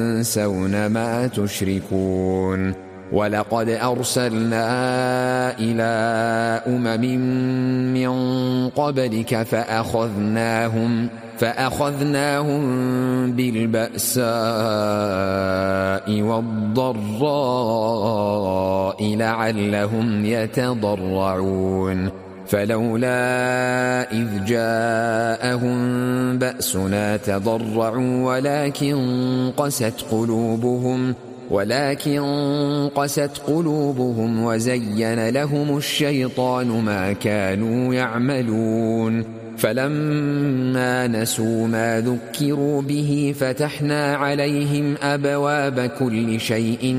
تنسون ما تشركون ولقد أرسلنا إلى من قبلك فأخذناهم بالبأساء والضراء لعلهم يتضرعون فلولا إذ جاءهم بأسنا تضرعوا ولكن قست قلوبهم وزين لهم الشيطان ما كانوا يعملون فلما نسوا ما ذكروا به فتحنا عليهم أبواب كل شيء